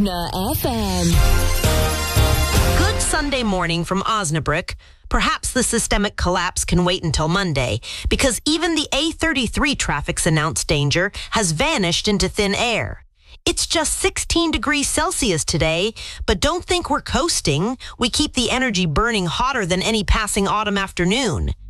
Osna FM. Good Sunday morning from Osnabrück. Perhaps the systemic collapse can wait until Monday, because even the A33 traffic's announced danger has vanished into thin air. It's just 16 degrees Celsius today, but don't think we're coasting. We keep the energy burning hotter than any passing autumn afternoon.